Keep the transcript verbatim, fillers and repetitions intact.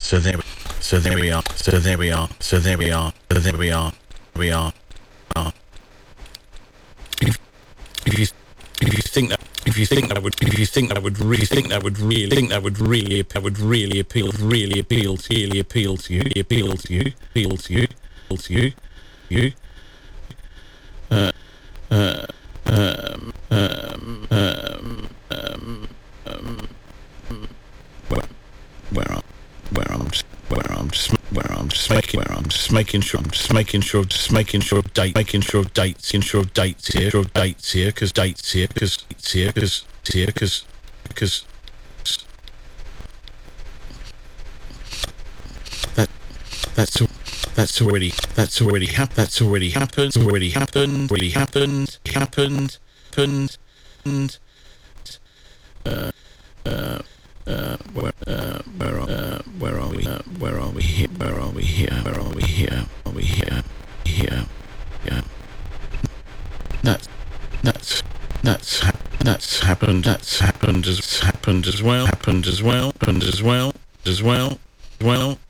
So there, so there we are. So there we are. So there we are. So there we are. We are. Are. If, if you if you think that if you think that would if you think that would really think that would really think that would really that would really appeal really appeal to really appeal to you appeal to you appeal to you appeal to you you uh uh um um um um um where where I'm where I'm just where I'm just where I'm just making where I'm just making sure I'm just making sure just making sure date making sure dates ensure dates here or dates here because dates here because it's here because here because because that that's that's already that's already hap- that's already happened already happened already happened happened happened and uh uh Uh, where, uh, where, are, uh, where are we? Uh, where are we here? Where are we here? Where are we here? Are we here? Here? Yeah. That's that's that's ha- that's happened. That's happened as happened as well. Happened as well. Happened as well. As well. Well.